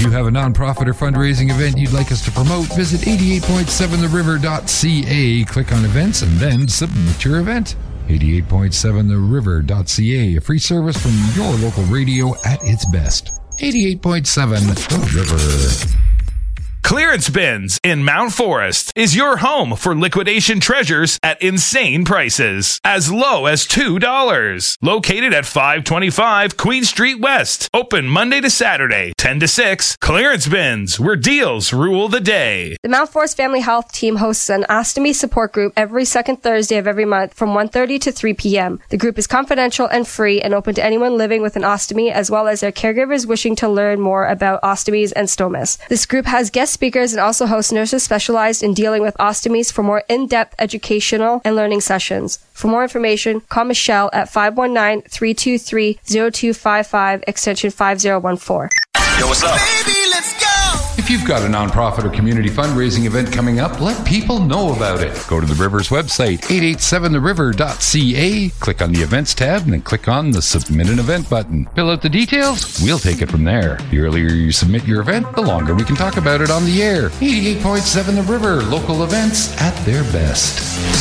you have a nonprofit or fundraising event you'd like us to promote, visit 88.7theriver.ca, click on events, and then submit your event. 88.7theriver.ca, a free service from your local radio at its best. 88.7 The River. Clearance Bins in Mount Forest is your home for liquidation treasures at insane prices, as low as $2. Located at 525 Queen Street West. Open Monday to Saturday, 10 to 6. Clearance Bins, where deals rule the day. The Mount Forest Family Health Team hosts an ostomy support group every second Thursday of every month from 1:30 to 3 p.m. The group is confidential and free and open to anyone living with an ostomy as well as their caregivers wishing to learn more about ostomies and stomas. This group has guest speakers and also hosts nurses specialized in dealing with ostomies for more in-depth educational and learning sessions. For more information, call Michelle at 519-323-0255, extension 5014. Yo, what's up? Baby, let's go! If you've got a nonprofit or community fundraising event coming up, let people know about it. Go to the River's website, 887theriver.ca, click on the events tab, and then click on the Submit an Event button. Fill out the details, we'll take it from there. The earlier you submit your event, the longer we can talk about it on the air. 88.7 The River, local events at their best.